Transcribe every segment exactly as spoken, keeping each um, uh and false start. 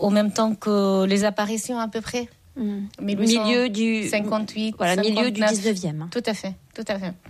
au même temps que les apparitions à peu près. Mmh. Milieu du cinquante-huit, voilà, milieu du dix-neuvième. Tout à fait, tout à fait.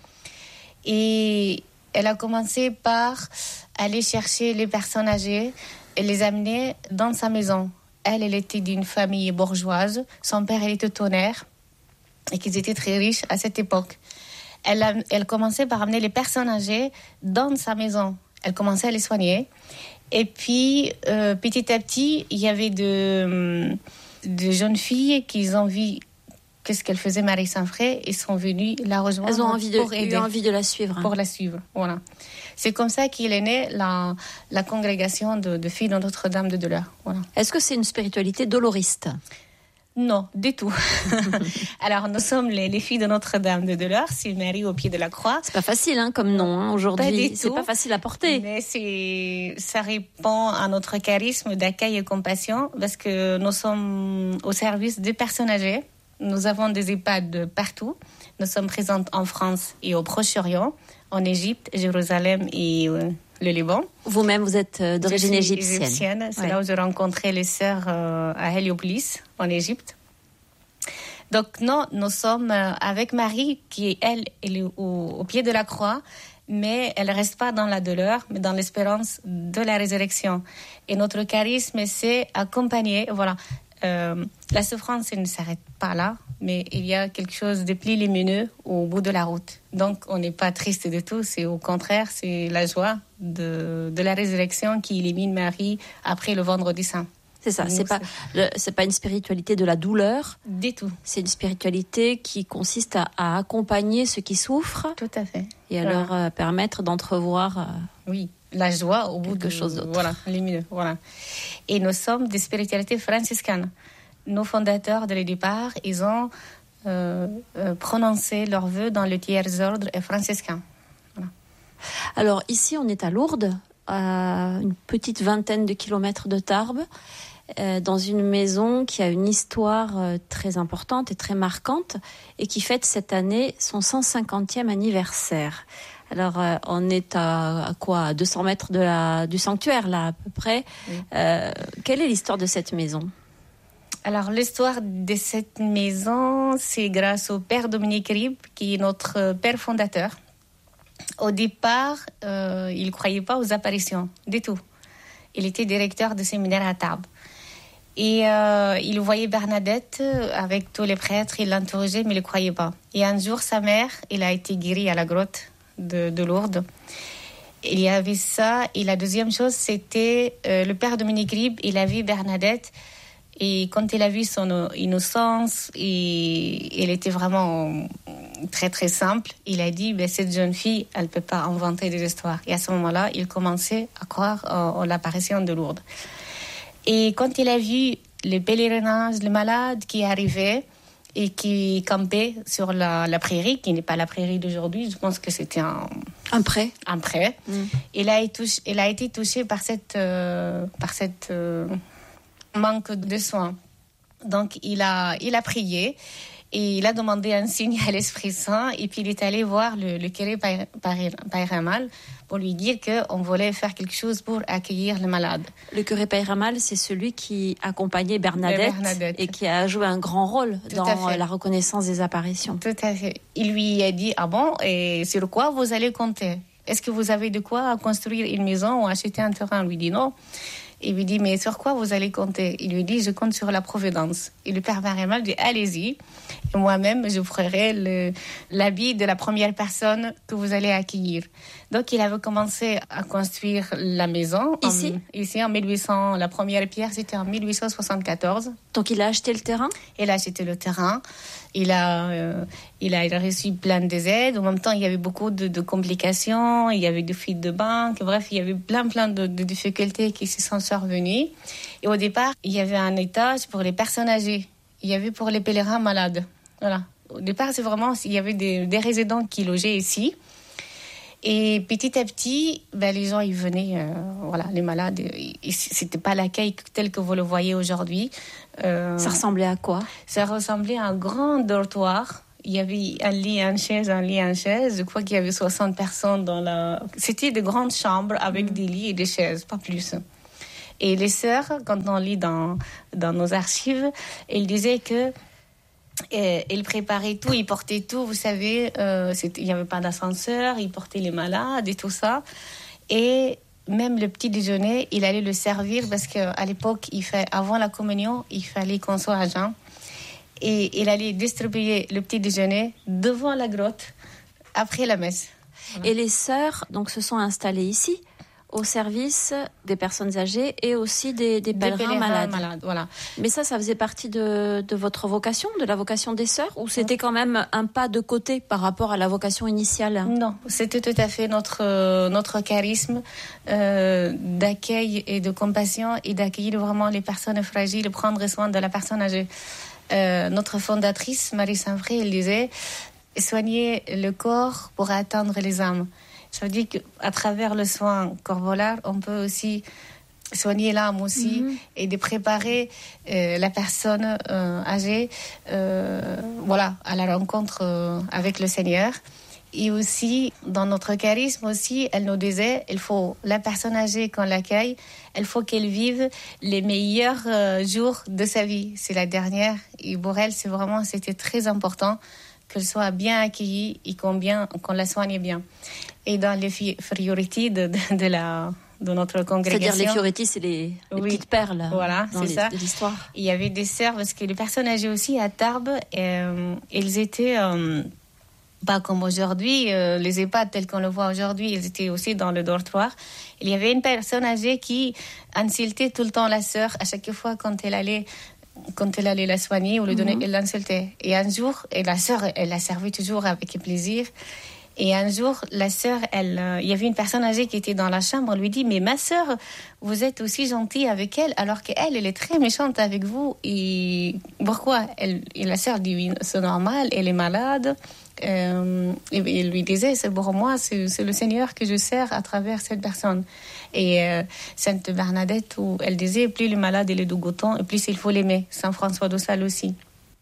Et elle a commencé par aller chercher les personnes âgées et les amener dans sa maison. Elle, elle était d'une famille bourgeoise. Son père, il était tonnerre et qu'ils étaient très riches à cette époque. Elle, a, elle commençait par amener les personnes âgées dans sa maison. Elle commençait à les soigner. Et puis, euh, petit à petit, il y avait de, de jeunes filles qui ont vu qu'est-ce qu'elle faisait, Marie Saint-Fré, et sont venues la rejoindre. Elles ont envie de, pour aider, eu envie de la suivre. Pour la suivre, voilà. C'est comme ça qu'il est né la, la congrégation de, de filles de Notre-Dame de Douleur. Voilà. Est-ce que c'est une spiritualité doloriste ? Non, du tout. Alors, nous sommes les, les filles de Notre-Dame de Douleur, c'est Marie au pied de la croix. C'est pas facile hein, comme nom hein, aujourd'hui, c'est pas facile à porter. Mais c'est, ça répond à notre charisme d'accueil et compassion parce que nous sommes au service des personnes âgées. Nous avons des EHPAD partout. Nous sommes présentes en France et au Proche-Orient, en Égypte, Jérusalem et euh, le Liban. Vous-même, vous êtes euh, d'origine égyptienne. égyptienne. C'est ouais. là où j'ai rencontré les sœurs euh, à Héliopolis, en Égypte. Donc, non, nous sommes euh, avec Marie, qui, elle, elle est au, au pied de la croix, mais elle ne reste pas dans la douleur, mais dans l'espérance de la résurrection. Et notre charisme, c'est accompagner, voilà. Euh, la souffrance, elle ne s'arrête pas là, mais il y a quelque chose de plus lumineux au bout de la route. Donc, on n'est pas triste du tout, c'est au contraire, c'est la joie de, de la résurrection qui illumine Marie après le vendredi saint. C'est ça, c'est pas, le, c'est pas une spiritualité de la douleur. Du tout. C'est une spiritualité qui consiste à, à accompagner ceux qui souffrent. Tout à fait. Et à voilà. leur euh, permettre d'entrevoir... Euh, oui. La joie au bout quelque de chose d'autre. Voilà, lumineux, voilà. Et nous sommes des spiritualités franciscaines. Nos fondateurs, dès le départ, ils ont euh, euh, prononcé leurs vœux dans le tiers-ordre franciscain. Voilà. Alors, ici, on est à Lourdes, à une petite vingtaine de kilomètres de Tarbes, euh, dans une maison qui a une histoire euh, très importante et très marquante et qui fête cette année son cent cinquantième anniversaire. Alors, euh, on est à, à quoi à deux cents mètres de la, du sanctuaire, là, à peu près. Oui. Euh, quelle est l'histoire de cette maison ? Alors, l'histoire de cette maison, c'est grâce au père Dominique Rib, qui est notre père fondateur. Au départ, euh, il ne croyait pas aux apparitions, du tout. Il était directeur de séminaire à Tarbes. Et euh, il voyait Bernadette avec tous les prêtres, il l'interrogeait, mais il ne croyait pas. Et un jour, sa mère, elle a été guérie à la grotte De, de Lourdes. Il y avait ça. Et la deuxième chose, c'était euh, le père Dominique Rib, il a vu Bernadette. Et quand il a vu son innocence, et elle était vraiment très, très simple, il a dit, ben, cette jeune fille, elle ne peut pas inventer des histoires. Et à ce moment-là, il commençait à croire en, en l'apparition de Lourdes. Et quand il a vu les pèlerinages, les malades qui arrivaient, et qui campait sur la, la prairie, qui n'est pas la prairie d'aujourd'hui. Je pense que c'était un... Un pré. Un pré. Mm. Il, a été, il a été touché par cette, euh, par cette euh, manque de soins. Donc, il a, il a prié et il a demandé un signe à l'Esprit Saint. Et puis, il est allé voir le, le curé Payramal pour lui dire qu'on voulait faire quelque chose pour accueillir les malades. Le curé Payramal, c'est celui qui accompagnait Bernadette, Bernadette et qui a joué un grand rôle Tout dans la reconnaissance des apparitions. Tout à fait. Il lui a dit, ah bon, et sur quoi vous allez compter ? Est-ce que vous avez de quoi construire une maison ou acheter un terrain ? Il lui dit non. Il lui dit, mais sur quoi vous allez compter ? Il lui dit, je compte sur la providence. Et le père Payramal dit, allez-y. Et moi-même, je ferai le, l'habit de la première personne que vous allez accueillir. Donc, il avait commencé à construire la maison. Ici en, Ici, en mille huit cents. La première pierre, c'était en mille huit cent soixante-quatorze. Donc, il a acheté le terrain ? Il a acheté le terrain. Il a, euh, il a reçu plein de aides. En même temps, il y avait beaucoup de, de complications. Il y avait des fuites de banque. Bref, il y avait plein, plein de, de difficultés qui se sont survenues. Et au départ, il y avait un étage pour les personnes âgées. Il y avait pour les pèlerins malades. Voilà. Au départ, c'est vraiment, il y avait des, des résidents qui logeaient ici. Et petit à petit, ben, les gens, ils venaient, euh, voilà, les malades. Et c'était pas l'accueil tel que vous le voyez aujourd'hui. Euh, ça ressemblait à quoi ? Ça ressemblait à un grand dortoir. Il y avait un lit, une chaise, un lit, une chaise. Je crois qu'il y avait soixante personnes dans la... C'était de grandes chambres avec mmh. des lits et des chaises, pas plus. Et les sœurs, quand on lit dans, dans nos archives, elles disaient que Et il préparait tout, il portait tout, vous savez, euh, il n'y avait pas d'ascenseur, il portait les malades et tout ça. Et même le petit déjeuner, il allait le servir parce qu'à l'époque, il fait, avant la communion, il fallait qu'on soit à jeun. Et il allait distribuer le petit déjeuner devant la grotte après la messe. Voilà. Et les sœurs donc, se sont installées ici au service des personnes âgées et aussi des, des pèlerins, des pèlerins malades. malades voilà. Mais ça, ça faisait partie de, de votre vocation, de la vocation des sœurs, ou c'était quand même un pas de côté par rapport à la vocation initiale? Non, c'était tout à fait notre, notre charisme euh, d'accueil et de compassion et d'accueillir vraiment les personnes fragiles, prendre soin de la personne âgée. Euh, notre fondatrice, Marie Saint-Fré, elle disait « Soigner le corps pour atteindre les âmes ». Ça veut dire qu'à travers le soin corporel, on peut aussi soigner l'âme aussi mm-hmm. et de préparer euh, la personne euh, âgée euh, voilà, à la rencontre euh, avec le Seigneur. Et aussi, dans notre charisme aussi, elle nous disait, il faut, la personne âgée qu'on l'accueille, il faut qu'elle vive les meilleurs euh, jours de sa vie. C'est la dernière. Et pour elle, c'est vraiment, c'était très important qu'elle soit bien accueillie et qu'on, bien, qu'on la soigne bien. Et dans les Fioretti de, de, de, la, de notre congrégation... C'est-à-dire les Fioretti, c'est les, les oui, petites perles voilà, dans c'est les, ça. de l'histoire. Il y avait des sœurs, parce que les personnes âgées aussi à Tarbes, euh, elles étaient... Euh, pas comme aujourd'hui, euh, les EHPAD tels qu'on le voit aujourd'hui, ils étaient aussi dans le dortoir. Il y avait une personne âgée qui insultait tout le temps la sœur à chaque fois quand elle allait... quand elle allait la soigner ou lui donner, mm-hmm. elle l'insultait. Et un jour, et la sœur, elle la servait toujours avec plaisir. Et un jour, la sœur, elle, euh, il y avait une personne âgée qui était dans la chambre. On lui dit, mais ma sœur, vous êtes aussi gentille avec elle, alors qu'elle, elle est très méchante avec vous. Et pourquoi elle, et la sœur dit, oui, c'est normal, elle est malade. Euh, et il lui disait, c'est pour moi, c'est, c'est le Seigneur que je sers à travers cette personne. Et euh, Sainte Bernadette, où elle disait, plus le malade il est dégoûtant, et plus il faut l'aimer. Saint François de Sales aussi.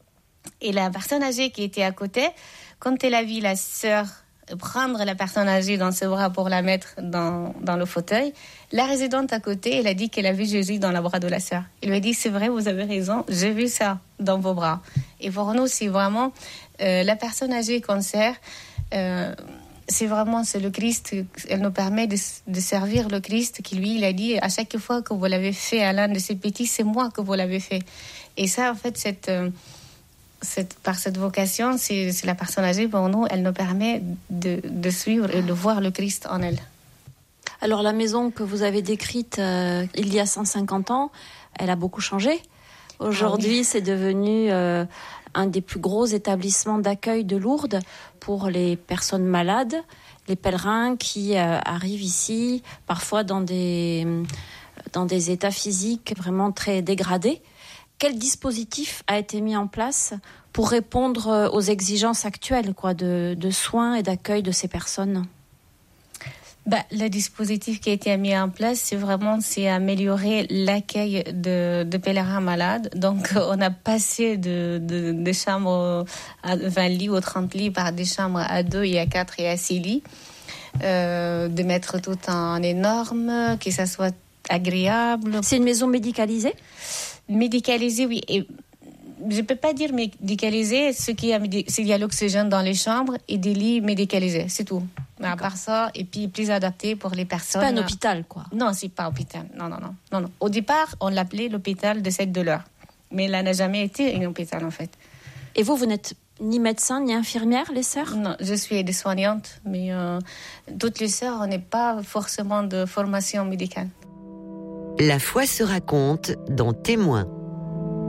Et la personne âgée qui était à côté, quand elle a vu la sœur prendre la personne âgée dans ses bras pour la mettre dans, dans le fauteuil, la résidente à côté, elle a dit qu'elle a vu Jésus dans le bras de la sœur. Il lui a dit, c'est vrai, vous avez raison, j'ai vu ça dans vos bras. Et pour nous, c'est vraiment euh, la personne âgée qu'on sert, euh, c'est vraiment, c'est le Christ, elle nous permet de, de servir le Christ qui, lui, il a dit, à chaque fois que vous l'avez fait à l'un de ces petits, c'est moi que vous l'avez fait. Et ça, en fait, cette... Euh, Cette, par cette vocation, c'est, c'est la personne âgée, pour nous, elle nous permet de, de suivre et de voir le Christ en elle. Alors la maison que vous avez décrite euh, il y a cent cinquante ans, elle a beaucoup changé. Aujourd'hui, ah oui. c'est devenu euh, un des plus gros établissements d'accueil de Lourdes pour les personnes malades, les pèlerins qui euh, arrivent ici, parfois dans des, dans des états physiques vraiment très dégradés. Quel dispositif a été mis en place pour répondre aux exigences actuelles quoi, de, de soins et d'accueil de ces personnes? Bah, le dispositif qui a été mis en place, c'est vraiment c'est améliorer l'accueil de, de pèlerins malades. Donc, on a passé de, de, de chambres à vingt lits ou trente lits par des chambres à deux et à quatre et à six lits. Euh, de mettre tout en énorme, que ça soit agréable. C'est une maison médicalisée ? Médicalisé, oui. Et je ne peux pas dire médicalisé, ce qui a, s'il y a l'oxygène dans les chambres et des lits médicalisés, c'est tout. Mais à part ça, et puis plus adapté pour les personnes. C'est pas un hôpital, quoi. Non, c'est pas un hôpital. Non, non, non, non, non. Au départ, on l'appelait l'hôpital de Sept-de-l'Eure. Mais là n'a jamais été un hôpital, en fait. Et vous, vous n'êtes ni médecin, ni infirmière, les sœurs ? Non, je suis aide-soignante, mais euh, toutes les sœurs, on n'est pas forcément de formation médicale. La foi se raconte dans Témoins.